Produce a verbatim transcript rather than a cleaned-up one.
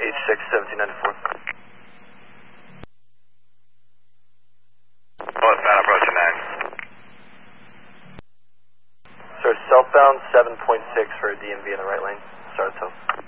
H six, seventeen ninety-four. Oh, it's not approaching nine. Sir, southbound seven point six for a D M V in the right lane. Start at twelve.